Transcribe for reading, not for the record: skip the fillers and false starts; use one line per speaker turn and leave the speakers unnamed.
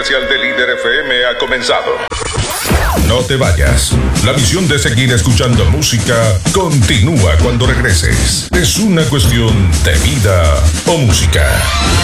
comercial de Líder FM ha comenzado. No te vayas. La misión de seguir escuchando música continúa cuando regreses. Es una cuestión de vida o música.